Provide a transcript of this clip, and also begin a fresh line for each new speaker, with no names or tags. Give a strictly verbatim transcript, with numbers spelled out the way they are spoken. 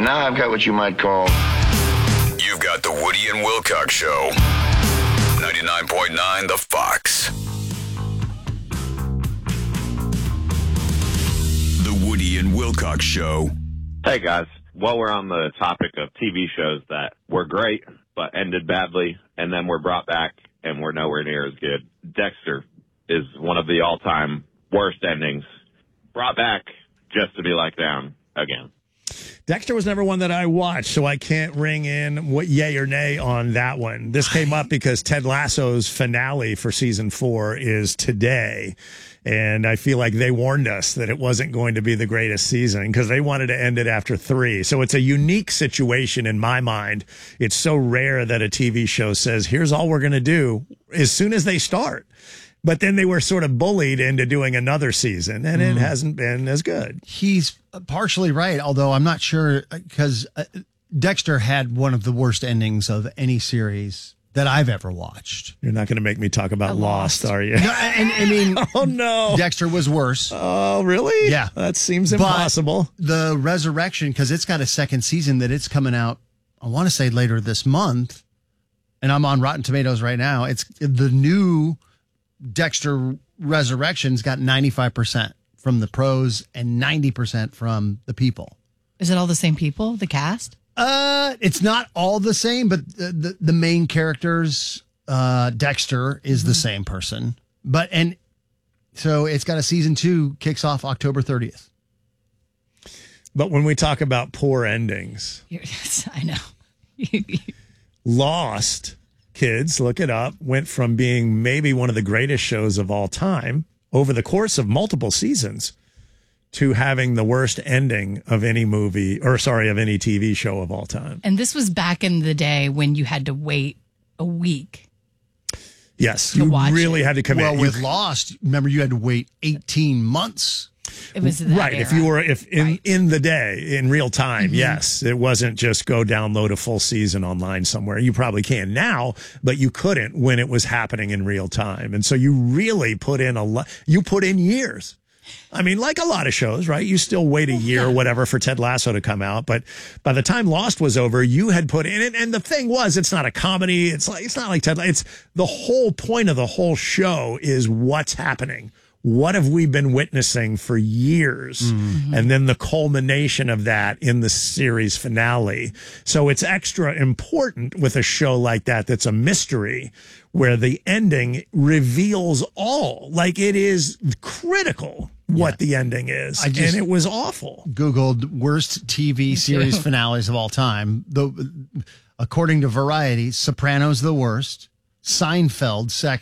And now I've got what you might call...
You've got the Woody and Wilcox Show. ninety-nine point nine The Fox. The Woody and Wilcox Show.
Hey, guys. While we're on the topic of T V shows that were great but ended badly and then were brought back and were nowhere near as good, Dexter is one of the all-time worst endings. Brought back just to be let down again.
Dexter was never one that I watched, so I can't ring in what yay or nay on that one. This came up because Ted Lasso's finale for season four is today, and I feel like they warned us that it wasn't going to be the greatest season because they wanted to end it after three. So it's a unique situation in my mind. It's so rare that a T V show says, here's all we're going to do as soon as they start. But then they were sort of bullied into doing another season, and it hasn't been as good.
He's partially right, although I'm not sure, because uh, Dexter had one of the worst endings of any series that I've ever watched.
You're not going to make me talk about Lost, are you?
No, and I mean,
oh no,
Dexter was worse.
Oh, really?
Yeah,
that seems impossible.
But the Resurrection, because it's got a second season that it's coming out, I want to say later this month, and I'm on Rotten Tomatoes right now. It's the new Dexter Resurrection's got ninety-five percent from the pros and ninety percent from the people.
Is it all the same people, the cast?
Uh, it's not all the same, but the, the, the main characters, uh, Dexter is mm-hmm. the same person. But, and so it's got a season two, kicks off October thirtieth.
But when we talk about poor endings,
yes, I know.
Lost, kids, look it up, went from being maybe one of the greatest shows of all time over the course of multiple seasons to having the worst ending of any movie, or sorry, of any T V show of all time.
And this was back in the day when you had to wait a week.
Yes, you really it. had to commit.
Well, with
you,
Lost, remember you had to wait eighteen months.
It was that
right.
era.
If you were, if in,
right.
in the day, in real time,
mm-hmm.
yes, it wasn't just go download a full season online somewhere. You probably can now, but you couldn't when it was happening in real time. And so you really put in a lot, you put in years. I mean, like a lot of shows, right? You still wait a year or whatever for Ted Lasso to come out. But by the time Lost was over, you had put in it. And the thing was, it's not a comedy. It's like, it's not like Ted. It's the whole point of the whole show is what's happening. What have we been witnessing for years? Mm-hmm. And then the culmination of that in the series finale. So it's extra important with a show like that that's a mystery where the ending reveals all. Like, it is critical what yeah. the ending is. I just and it was awful.
Googled worst T V series finales of all time. The, according to Variety, Sopranos the worst, Seinfeld second.